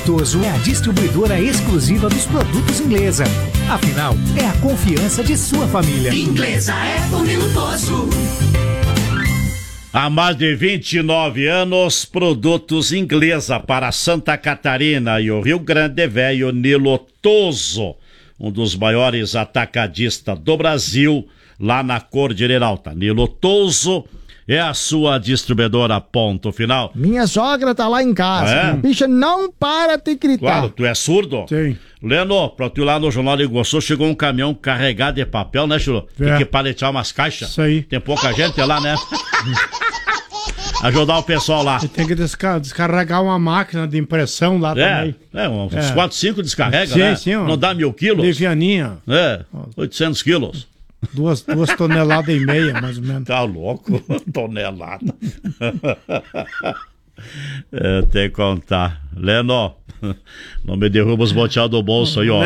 Lutoso é a distribuidora exclusiva dos produtos Inglesa. Afinal, é a confiança de sua família. Inglesa é Fome Lutoso. Há mais de 29 anos, produtos Inglesa para Santa Catarina e o Rio Grande Velho. Nilotoso, um dos maiores atacadistas do Brasil, lá na Cordilheira Alta. Nilotoso é a sua distribuidora, ponto final. Minha sogra tá lá em casa. É? Bicha, não para de gritar. Claro, tu é surdo? Sim. Leno, pra tu ir lá no Jornal de Iguaçu, chegou um caminhão carregado de papel, né, Chulo? Tem que paletear umas caixas. Isso aí. Tem pouca gente lá, né? Ajudar o pessoal lá. E tem que descarregar uma máquina de impressão lá também. Uns 4, 5 descarrega, sim, né? Sim, não dá 1.000 quilos? Livianinha. 800 quilos. 2 toneladas e meia, mais ou menos. Tá louco? Tonelada. Tem que contar. Leno, não me derruba os boteados do bolso aí, ó.